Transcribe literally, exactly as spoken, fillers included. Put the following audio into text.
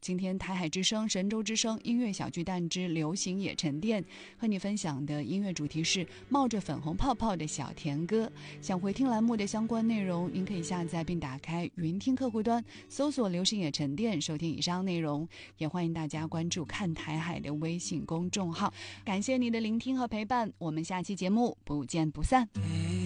今天台海之声、神州之声音乐小巨蛋之流行也沉淀，和你分享的音乐主题是冒着粉红泡泡的小甜歌。想回听栏目的相关内容，您可以下载并打开云听客户端，搜索流行也沉淀，收听以上内容。也欢迎大家关注看台海的微信公众号。感谢你的聆听和陪伴，我们下期节目不见不散。